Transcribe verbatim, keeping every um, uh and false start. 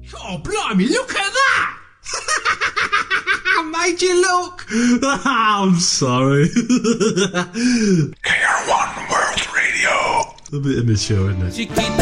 Oh, blimey, look at that! Made you look! I'm sorry. K R one World Radio. A bit immature, isn't it?